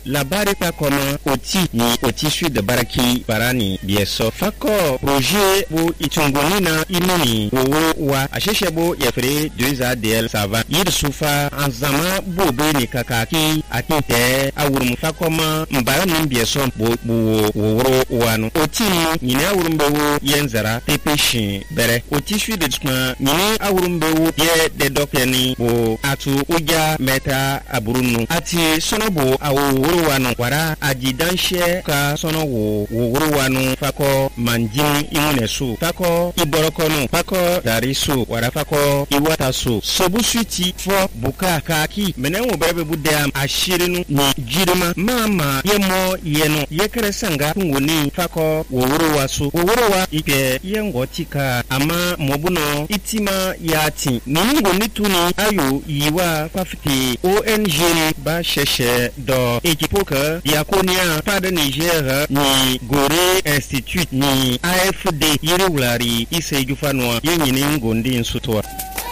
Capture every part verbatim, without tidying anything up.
labari pa kono oti ni oti sud de baraki barani bieso fako projet bo itungonina imani wo wa asheshe bo yefre deux A D L sava yir sufa anzama bo be ni kakaki atinte awurum fakoma mbara nim bieso bo bo woro wanu oti ni ni awurum be wo yenzara tepeshin bere oti sud de skma ni awurum be wo ye de dokeni bo atu uja meta aburunu ati sonobo awu wanu wara ajidanshe ka sono wo wo wanu fako manjin imunesu fako iborokono fako darisu wara fako iwatasu sobu switi fo buka kaki menenwo bebe budam ashirinu ni jirima mama yemo yeno yekresanga ngoni fako wo wasu wo wa ike yengotika ama mobuno itima yati ningo nituni ayo yiwa kwafiti O N G ba sheshe do ekipoka diakonia pada Niger ni Gore Institute ni A F D yirulari ise jufanwa yenyine ngondi nsutwa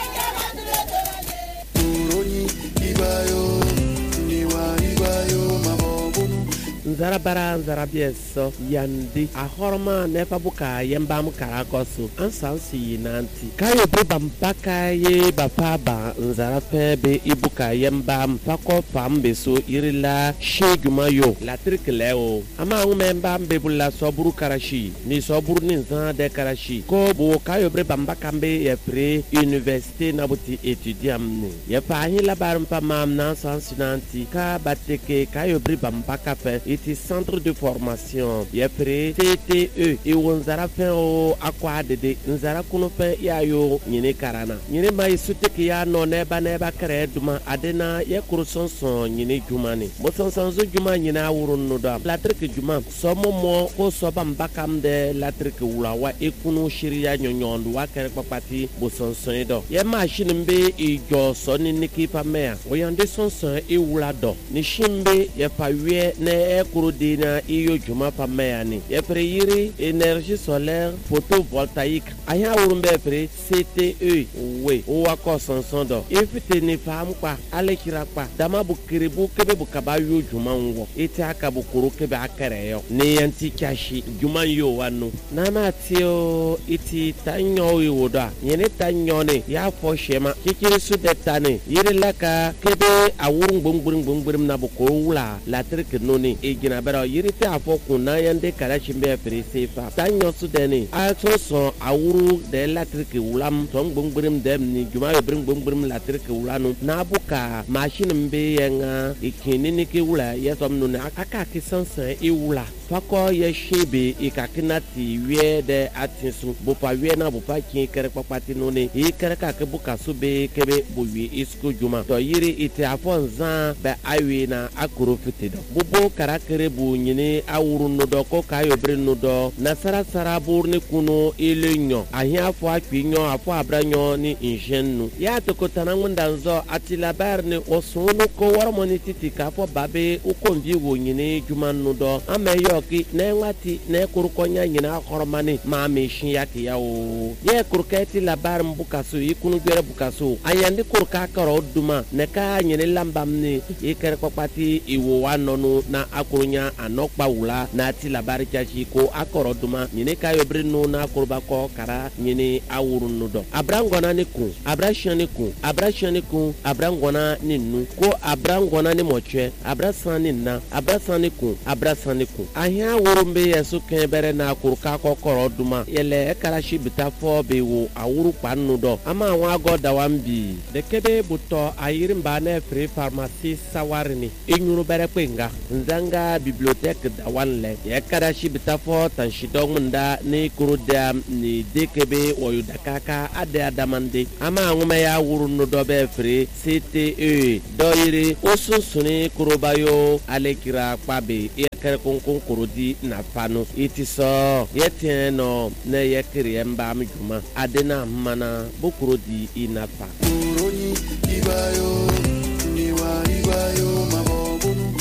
nzara bara nzara bieso yandi a horma nefa buka yemba mukara kosu ansansi nanti kayo be bampaka ye bapaba nzara febe ibuka yemba mfako pambe so irila shegumayo la trikleo ama umemba mbebula soburu karashi ni soburu ni nzan de karashi ko bo kayo bre bambaka mbe ye pre université nabuti étudiant ni ye pa hin la bar mpa mam nan sansi nanti ka bateke kayo bre bambaka fe centre de formation yepre T T E e wonzara fen o akwa dede nzara kuno fen ya yo nyine karana nyine mai suteke ya no neba neba kare duma adena ye kurusonson nyine jumani mo sonson zo juma nyine awurun no da latrike juma so mo mo ko so bambakam de latrike wula wa ekunu shiriya nyonyondo wa kare papati bo sonson do ye machine mbe e jo so ni niki pa mea o yande sonson e wula do ni shimbe ye pa wie ne e dina iyo juma pa mayani ye preyiri énergie solaire photovoltaïque aya urumbe pre C T E we o wa ko sonson do ifite ni fam kwa alekira kwa dama bu kiribu kebe bu kabayo juma ngo ite aka bu kuru kebe akare yo ne yanti kashi juma yo wanu nana tio iti tanyo yoda yene tanyo ne ya fo shema kikiri su detane yire laka kebe awurun gbongbon gbongbon na bu ko wula la trick noni egina bera yirite afo kunna yande kala chimbe frisi fa tanyo su deni a so so awuru de electric wulam ton gbongbrim dem ni juma yo bring gbongbrim electric wulanu na buka machine mbe yenga ikini ni ke wula yesom no na aka ki sansan e wula fako ye shebe ikakinati wie de atinsu bopa wie na bopa kin kere papati no ne e kere ka ke buka su be kebe bowi isku juma to yiri ite afo nzan be awi na akuru fitido bubo karakere bu nyine awuru no do ko kayo bre no do na sara sara burni kuno ilenyo ahia afo akpinyo afo abranyo ni injenu ya to ko tanangunda nzo atila barne osunu ko warmoni titi ka afo babe ukonvi wo nyine juma no do ameyo ki ne ngati ne kurukonya nyina hormani ma meshin yake yawo ye kurketi la bar mbukasu ikunu gere bukasu ayandi kurka karo duma ne ka nyine lambamni ikere kokpati iwo wanonu na akurunya anokpa wula na ti la bar chachi ko akoro duma nyine kayo brinu na kurba ko kara nyine awurunu do abrangona ni ku abrashani ku abrashani ku abrangona ni nu ko abrangona ni moche abrasani na abrasani ku abrasani ku ahia wurumbe yesu kebere na kurka ko koro duma yele karashi bitafo be wo awuru panu do ama wa goda wambi de kebe buto ayirimba na free pharmacy sawarni inyuru bere kwenga nzanga bibliothèque da wanle ye karashi bitafo tanshido munda ni kurudam ni dekebe oyudakaka ade adamande ama ngume ya wuru no do be free C T E doyire osusuni kurubayo alekira kwabe kere konkon korodi na fano itiso yeteno na yekiri emba mjuma adena mana bukurodi inafa uroni ibayo niwa ibayo mabobunu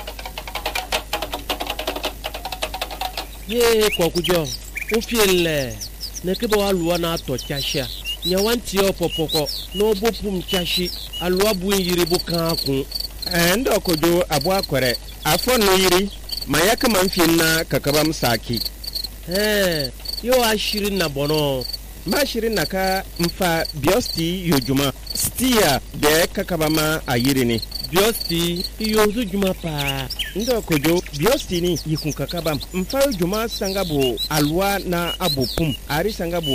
ye kokujo ufiele nekebo aluwa na to chasha nyawanti opopoko no bopum chashi aluwa buin yiribu kan kun endo kojo abwa kwere afọ no yiri mayaka manfina kakabam saki eh yo ashiri na bono ma shirin naka mfa biosti yojuma stia de kakabama ayiri ni biosti yozu juma pa ndo kojo biosti ni yikun kakabam mfa yojuma sangabo alwa na abopum ari sangabo